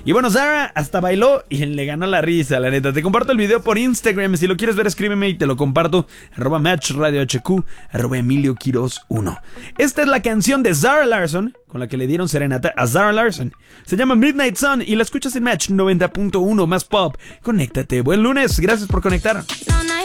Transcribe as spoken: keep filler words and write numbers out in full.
Y bueno, Zara hasta bailó y le ganó la risa, la neta. Te comparto el video por Instagram. Si lo quieres ver, escríbeme y te lo comparto. Arroba Match Radio H Q, arroba Emilio Quiroz uno. Esta es la canción de Zara Larsson, con la que le dieron serenata a Zara Larsson. Se llama Midnight Sun y la escuchas en Match noventa punto uno, más pop. Conéctate. Buen lunes. Gracias por conectar.